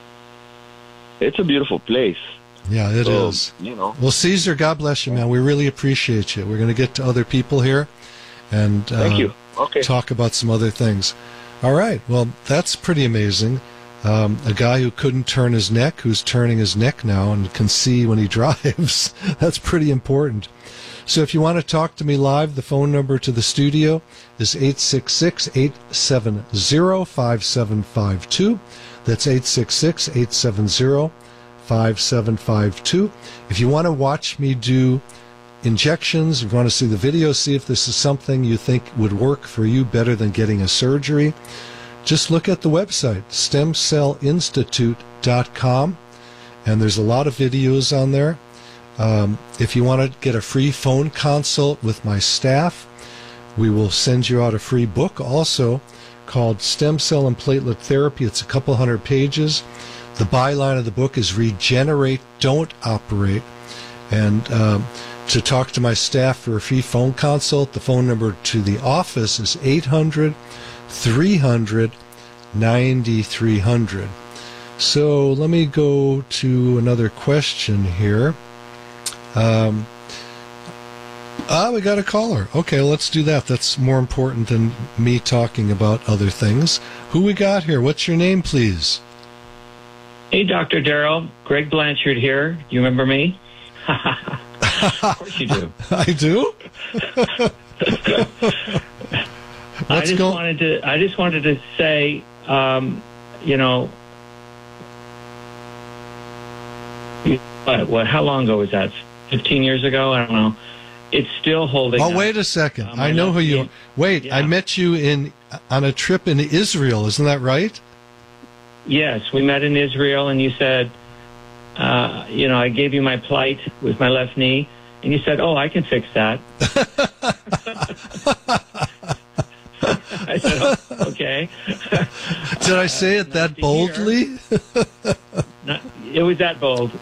It's a beautiful place. Yeah, it So, is. You know. Well, Caesar, God bless you, man. We really appreciate you. We're going to get to other people here and uh, Thank you. Okay. talk about some other things. All right. Well, that's pretty amazing. Um, a guy who couldn't turn his neck, who's turning his neck now and can see when he drives. That's pretty important. So if you want to talk to me live, the phone number to the studio is eight six six, eight seven zero, five seven five two. That's eight six six, eight seven zero, five seven five two. If you want to watch me do injections, if you want to see the video, see if this is something you think would work for you better than getting a surgery, just look at the website, stem cell institute dot com, and there's a lot of videos on there. Um, if you want to get a free phone consult with my staff, we will send you out a free book also called Stem Cell and Platelet Therapy. It's a couple hundred pages. The byline of the book is Regenerate, Don't Operate. And um, to talk to my staff for a free phone consult, the phone number to the office is eight hundred, three hundred, ninety-three hundred. So let me go to another question here. Um, ah, we got a caller. Okay, let's do that. That's more important than me talking about other things. Who we got here? What's your name, please? Hey, Doctor Darrell. Greg Blanchard here. Do you remember me? Of course you do. I do? I just go- wanted to. I just wanted to say, um, you know, what, what? How long ago was that? Fifteen years ago? I don't know. It's still holding. Oh, up. wait a second. Um, I know who you. left Wait, I met you in on a trip in Israel. Isn't that right? Yes, we met in Israel, and you said, uh, you know, I gave you my plight with my left knee, and you said, "Oh, I can fix that." I said, oh, "Okay." Did I say it that boldly? Not, it was that bold.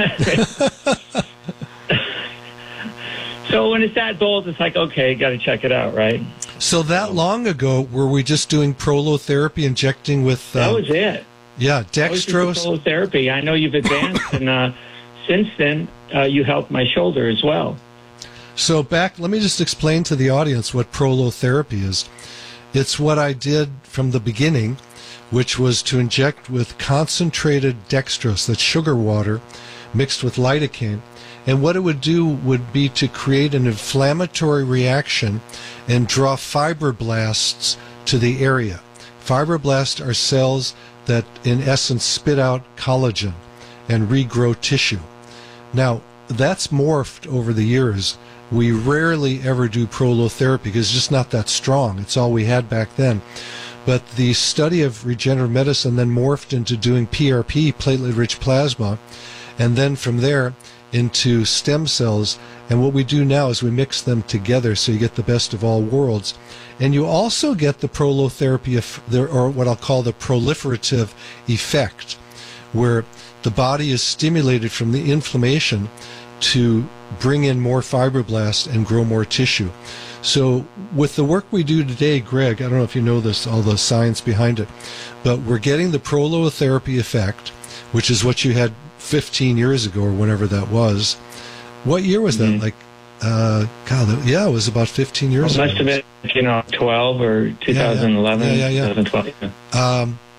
So when it's that bold, it's like, okay, got to check it out, right? So that long ago, were we just doing prolotherapy, injecting with? That um, was it. Yeah, That was just dextrose. the therapy. I know you've advanced, and uh, since then, uh, you helped my shoulder as well. So back, let me just explain to the audience what prolotherapy is. It's what I did from the beginning, which was to inject with concentrated dextrose, that's sugar water, mixed with lidocaine. And what it would do would be to create an inflammatory reaction and draw fibroblasts to the area. Fibroblasts are cells that, in essence, spit out collagen and regrow tissue. Now, that's morphed over the years. We rarely ever do prolotherapy because it's just not that strong. It's all we had back then. But the study of regenerative medicine then morphed into doing P R P, platelet-rich plasma, and then from there into stem cells. And what we do now is we mix them together so you get the best of all worlds. And you also get the prolotherapy, or what I'll call the proliferative effect, where the body is stimulated from the inflammation to bring in more fibroblasts and grow more tissue. So with the work we do today, Greg, I don't know if you know this, all the science behind it, but we're getting the prolotherapy effect, which is what you had fifteen years ago or whenever that was. What year was Mm-hmm. that? Like, uh, God, yeah, it was about fifteen years It ago. must have been, you know, twelve or two thousand eleven, Yeah, yeah, yeah. twenty twelve. Um,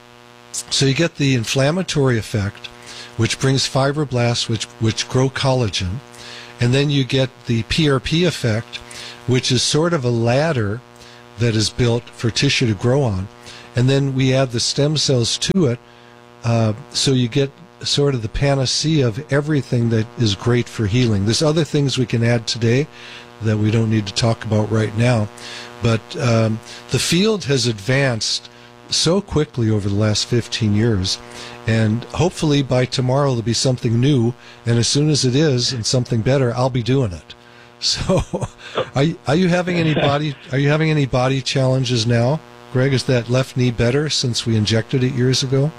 So you get the inflammatory effect, which brings fibroblasts, which which grow collagen, and then you get the P R P effect, which is sort of a ladder that is built for tissue to grow on, and then we add the stem cells to it, uh, so you get sort of the panacea of everything that is great for healing. There's other things we can add today that we don't need to talk about right now, but um, the field has advanced so quickly over the last fifteen years, and hopefully by tomorrow there'll be something new, and as soon as it is and something better, I'll be doing it. So are you, are you having any body are you having any body challenges now, Greg? Is that left knee better since we injected it years ago?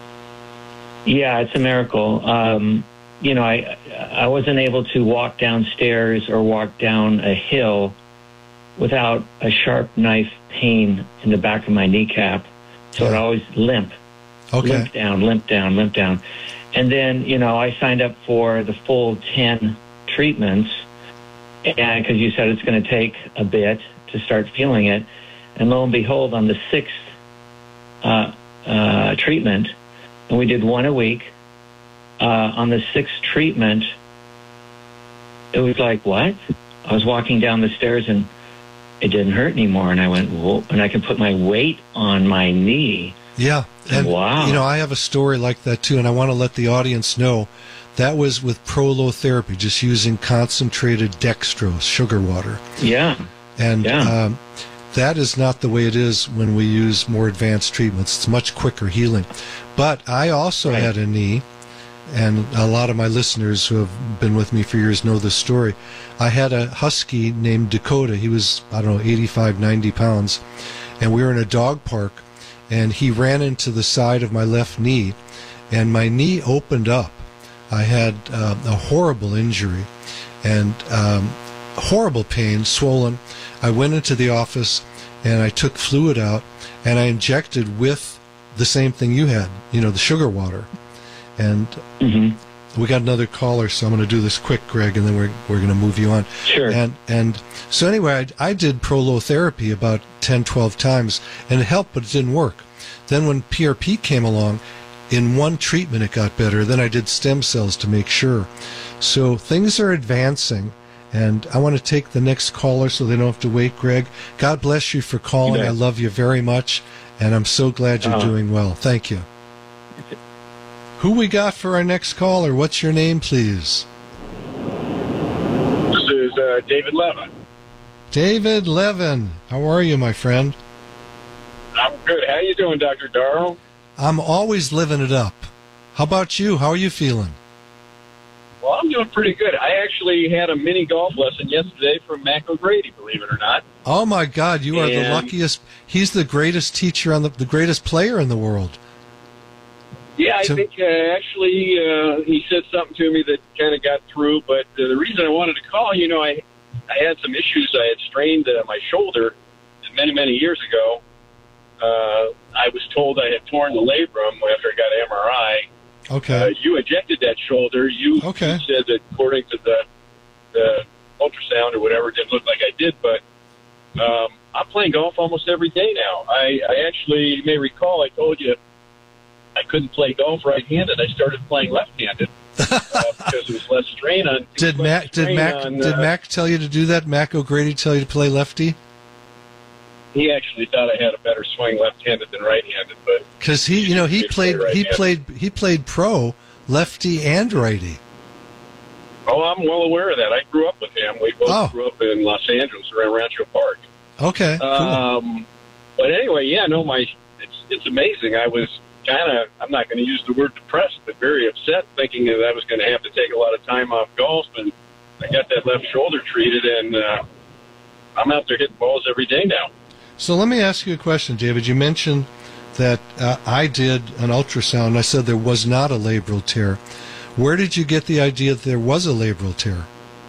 Yeah, it's a miracle. Um, you know, I I wasn't able to walk downstairs or walk down a hill without a sharp knife pain in the back of my kneecap. So it always limp, okay. limp down, limp down, limp down. And then, you know, I signed up for the full ten treatments, and because you said it's going to take a bit to start feeling it. And lo and behold, on the sixth uh, uh, treatment, and we did one a week, uh, on the sixth treatment, it was like, what? I was walking down the stairs and it didn't hurt anymore, and I went, whoa, and I can put my weight on my knee. Yeah, and wow. You know, I have a story like that too, and I want to let the audience know that was with prolotherapy, just using concentrated dextrose, sugar water. Yeah, and yeah. Um, that is not the way it is when we use more advanced treatments. It's much quicker healing. But I also right. had a knee, and a lot of my listeners who have been with me for years know this story. I had a husky named Dakota. He was, I don't know, eighty-five, ninety pounds. And we were in a dog park, and he ran into the side of my left knee, and my knee opened up. I had uh, a horrible injury and um, horrible pain, swollen. I went into the office, and I took fluid out, and I injected with the same thing you had, you know, the sugar water. And mm-hmm. we got another caller, so I'm going to do this quick, Greg, and then we're we're going to move you on. Sure. And and so anyway, I, I did prolotherapy about ten, twelve times, and it helped, but it didn't work. Then when P R P came along, in one treatment it got better. Then I did stem cells to make sure. So things are advancing, and I want to take the next caller so they don't have to wait, Greg. God bless you for calling. You I love you very much, and I'm so glad you're uh, doing well. Thank you. Who we got for our next caller? What's your name, please? This is uh, David Levin. David Levin. How are you, my friend? I'm good. How you doing, Doctor Darrow? I'm always living it up. How about you? How are you feeling? Well, I'm doing pretty good. I actually had a mini golf lesson yesterday from Mac O'Grady, believe it or not. Oh, my God. You are and the luckiest. He's the greatest teacher, on the, the greatest player in the world. Yeah, I So- think uh, actually uh, he said something to me that kind of got through. But uh, the reason I wanted to call, you know, I I had some issues. I had strained uh, my shoulder many, many years ago. Uh, I was told I had torn the labrum after I got an M R I. Okay. Uh, you injected that shoulder. You, Okay. you said that according to the, the ultrasound or whatever, it didn't look like I did, but um, I'm playing golf almost every day now. I, I actually, you may recall, I told you I couldn't play golf right-handed. I started playing left-handed uh, because there was less strain on. Did Mac did strain Mac on, did uh, Mac tell you to do that? Mac O'Grady tell you to play lefty? He actually thought I had a better swing left-handed than right-handed, but Because he, you know, he played he played he played pro lefty and righty. oh, I'm well aware of that. I grew up with him. We both Oh. grew up in Los Angeles around Rancho Park. Okay. Cool. Um, but anyway, yeah, no, my it's it's amazing. I was kind of, I'm not going to use the word depressed, but very upset, thinking that I was going to have to take a lot of time off golf, and I got that left shoulder treated, and uh, I'm out there hitting balls every day now. So let me ask you a question, David. You mentioned that uh, I did an ultrasound, and I said there was not a labral tear. Where did you get the idea that there was a labral tear?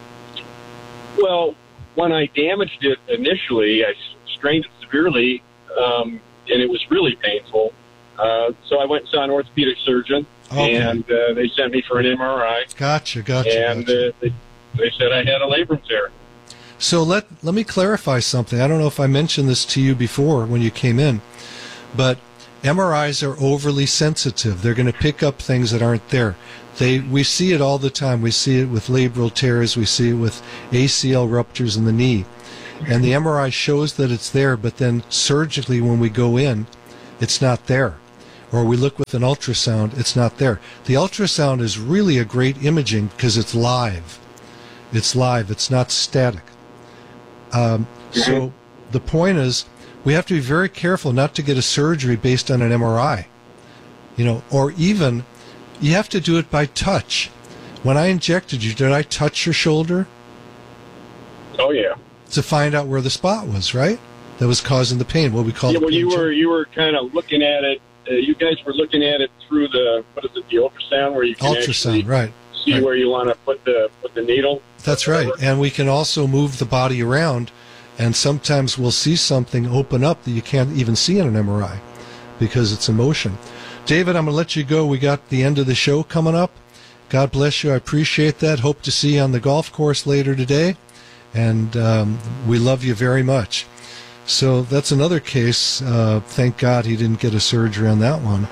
Well, when I damaged it initially, I strained it severely, um, and it was really painful. Uh, so I went and saw an orthopedic surgeon, Okay. and uh, they sent me for an M R I. Gotcha, gotcha. And gotcha. uh, they, they said I had a labrum tear. So let let me clarify something. I don't know if I mentioned this to you before when you came in, but M R Is are overly sensitive. They're going to pick up things that aren't there. They, we see it all the time. We see it with labral tears. We see it with A C L ruptures in the knee. And the M R I shows that it's there, but then surgically when we go in, it's not there. Or we look with an ultrasound, it's not there. The ultrasound is really a great imaging because it's live. It's live. It's not static. Um, so the point is, we have to be very careful not to get a surgery based on an M R I. You know, or even, you have to do it by touch. When I injected you, did I touch your shoulder? Oh, yeah. To find out where the spot was, right? That was causing the pain, what we call yeah, the well, you pain were you were kind of looking at it. Uh, you guys were looking at it through the what is it, the ultrasound, where you can ultrasound, actually right? see right. where you want to put the put the needle. That's right, and we can also move the body around, and sometimes we'll see something open up that you can't even see in an M R I because it's in motion. David, I'm going to let you go. We got the end of the show coming up. God bless you. I appreciate that. Hope to see you on the golf course later today, and um, we love you very much. So that's another case. Uh, thank God he didn't get a surgery on that one.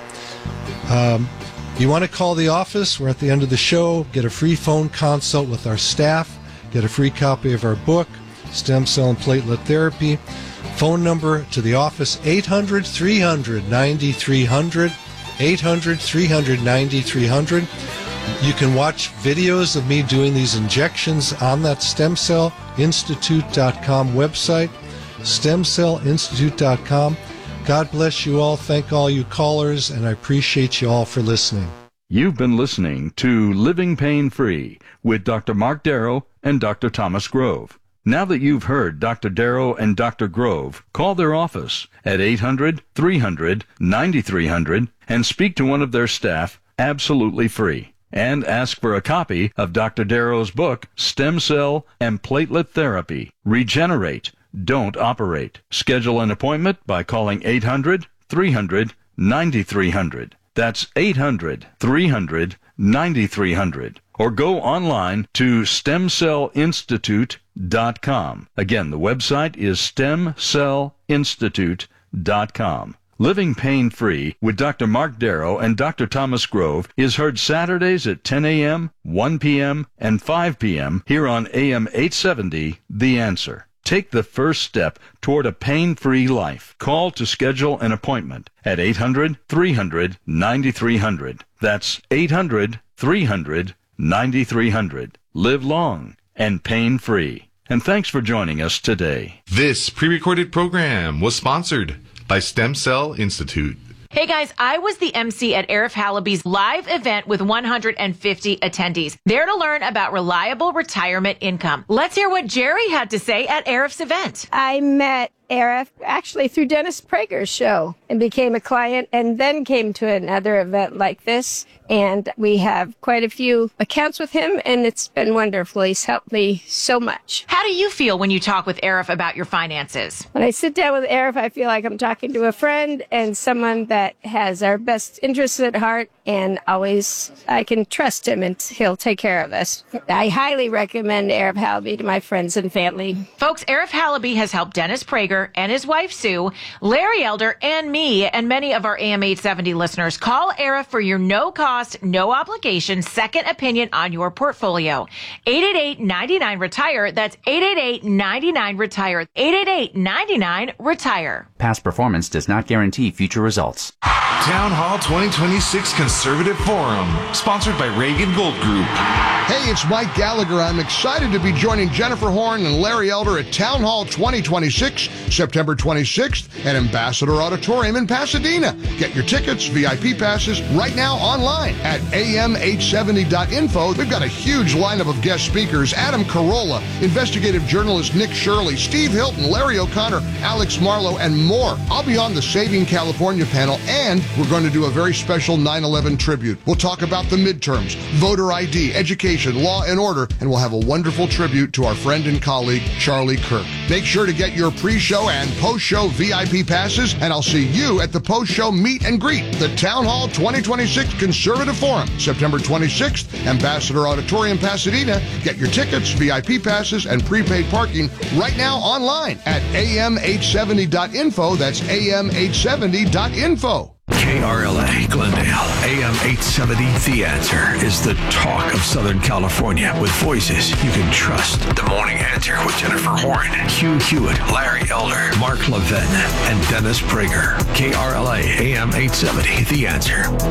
Um, you want to call the office? We're at the end of the show. Get a free phone consult with our staff. Get a free copy of our book, Stem Cell and Platelet Therapy. Phone number to the office, eight hundred, three hundred, ninety-three hundred, eight hundred, three hundred, ninety-three hundred. You can watch videos of me doing these injections on that stem cell institute dot com website. stem cell institute dot com. God bless you all. Thank all you callers, and I appreciate you all for listening. You've been listening to Living Pain Free with Doctor Mark Darrow and Doctor Thomas Grove. Now that you've heard Doctor Darrow and Doctor Grove, call their office at eight hundred, three hundred, ninety-three hundred and speak to one of their staff absolutely free. And ask for a copy of Doctor Darrow's book, Stem Cell and Platelet Therapy. Regenerate. Don't operate. Schedule an appointment by calling eight hundred, three hundred, ninety-three hundred. That's eight hundred, three hundred, ninety-three hundred. Or go online to stem cell institute dot com. Again, the website is stem cell institute dot com. Living Pain Free with Doctor Mark Darrow and Doctor Thomas Grove is heard Saturdays at ten a.m., one p.m., and five p.m. here on A M eight seventy, The Answer. Take the first step toward a pain-free life. Call to schedule an appointment at eight hundred, three hundred, ninety-three hundred. That's eight hundred, three hundred, ninety-three hundred. Live long and pain-free. And thanks for joining us today. This pre-recorded program was sponsored by Stem Cell Institute. Hey guys, I was the M C at Arif Halaby's live event with one hundred fifty attendees, there to learn about reliable retirement income. Let's hear what Jerry had to say at Arif's event. I met Arif actually through Dennis Prager's show and became a client, and then came to another event like this. And we have quite a few accounts with him, and it's been wonderful. He's helped me so much. How do you feel when you talk with Arif about your finances? When I sit down with Arif, I feel like I'm talking to a friend and someone that has our best interests at heart, and always I can trust him and he'll take care of us. I highly recommend Arif Halaby to my friends and family. Folks, Arif Halaby has helped Dennis Prager and his wife Sue, Larry Elder, and me, and many of our A M eight seventy listeners. Call Arif for your no-cost, no obligation second opinion on your portfolio. eight eight eight, nine nine, retire. That's eight eight eight, nine nine, retire. eight eight eight, nine nine, retire. Past performance does not guarantee future results. Town Hall twenty twenty-six Conservative Forum, sponsored by Reagan Gold Group. Hey, it's Mike Gallagher. I'm excited to be joining Jennifer Horn and Larry Elder at Town Hall twenty twenty-six, September twenty-sixth at Ambassador Auditorium in Pasadena. Get your tickets, V I P passes, right now online at A M eight seventy dot info. We've got a huge lineup of guest speakers: Adam Carolla, investigative journalist Nick Shirley, Steve Hilton, Larry O'Connor, Alex Marlowe, and more. I'll be on the Saving California panel, and we're going to do a very special nine eleven tribute. We'll talk about the midterms, voter I D, education, law and order, and we'll have a wonderful tribute to our friend and colleague, Charlie Kirk. Make sure to get your pre-show and post-show V I P passes, and I'll see you at the post-show meet and greet, the Town Hall twenty twenty-six Conservative Forum, September twenty-sixth, Ambassador Auditorium, Pasadena. Get your tickets, V I P passes, and prepaid parking right now online at A M eight seventy dot info. That's A M eight seventy dot info. K R L A, Glendale, A M eight seventy. The Answer is the talk of Southern California with voices you can trust. The Morning Answer with Jennifer Horn, Hugh Hewitt, Larry Elder, Mark Levin, and Dennis Prager. K R L A, A M eight seventy. The Answer.